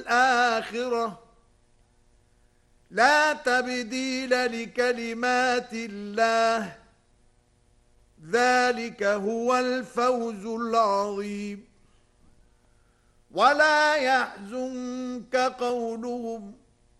الآخرة لا تبديل لكلمات الله ذلك هو الفوز العظيم ولا يحزنك قولهم